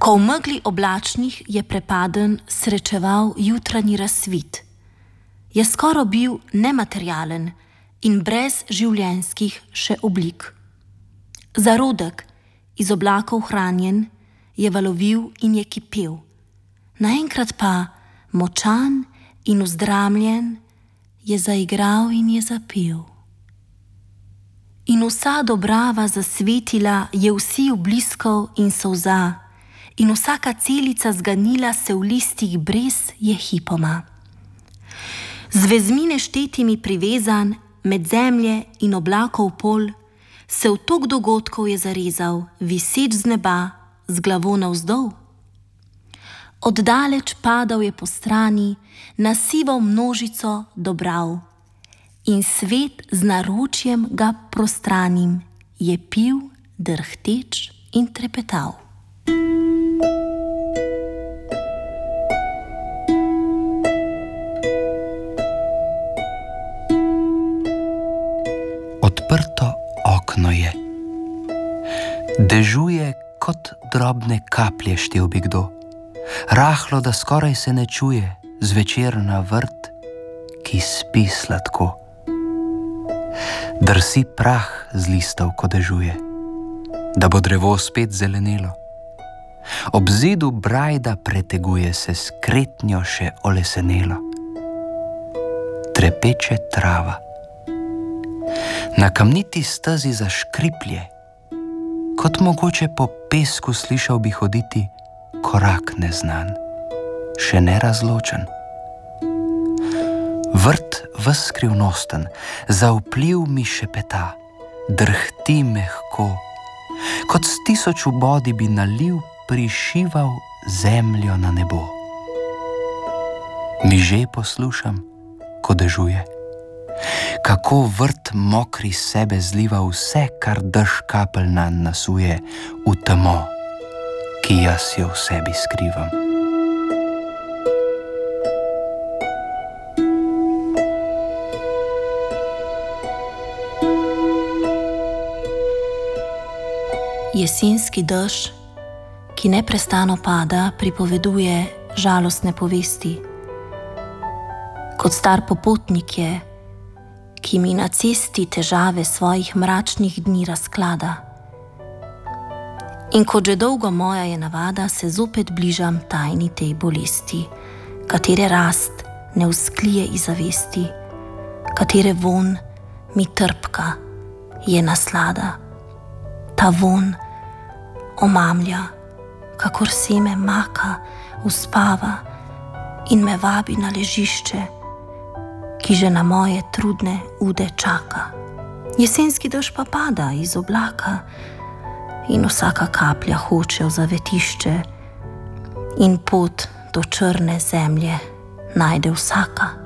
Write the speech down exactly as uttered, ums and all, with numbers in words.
Ko v megli oblačnih je prepaden srečeval jutranji razsvit, je skoro bil nematerialen in brez življenjskih še oblik. Zarodek, iz oblakov hranjen, je valovil in je kipel, naenkrat pa močan in vzdramljen je zaigral in je zapel. In vsa dobrava zasvetila je vsi obliskov in solza, in vsaka celica zganila se v listih brez je hipoma. Z vezmi neštetimi privezan med zemlje in oblakov pol, se v tok dogodkov je zarezal, viseč z neba, z glavo navzdol. Oddaleč padal je po strani, na sivo množico dobrav, in svet z naročjem ga prostranim je pil, drhteč in trepetal. Odprto okno je. Dežuje kot drobne kaplje, štel bi kdo. Rahlo, da skoraj se ne čuje, zvečer na vrt, ki spi sladko. Drsi prah z listov, ko dežuje, da bo drevo spet zelenelo. Ob zidu brajda preteguje se s kretnjo še olesenelo. Trepeče trava. Na kamniti stezi zaškriplje, kot mogoče po pesku slišal bi hoditi korak neznan, še nerazločen. Vrt ves skrivnosten, zaupljiv mi šepeta, drhti mehko, kot s tisoč vbodi bi naliv prišival zemljo na nebo. Miže poslušam, ko dežuje, kako vrt mokri sebe zliva vse, kar dež kapelj nanj nasuje, v temo, ki jaz jo v sebi skrivam. Jesenski dež, ki neprestano pada, pripoveduje žalostne povesti. Kot star popotnik je, ki mi na cesti težave svojih mračnih dni razklada. In kot že dolgo moja je navada, se zopet bližam tajni tej bolesti, katere rast ne vzklije iz zavesti, katere von mi trpka je naslada. Ta von omamlja, kakor seme maka uspava in me vabi na ležišče, ki že na moje trudne ude čaka. Jesenski dež pa pada iz oblaka in vsaka kaplja hoče v zavetišče in pot do črne zemlje najde vsaka.